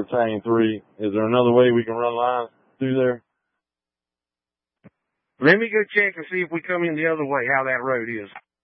Battalion 3. Is there another way we can run lines through there? Let me go check and see if we come in the other way, how that road is.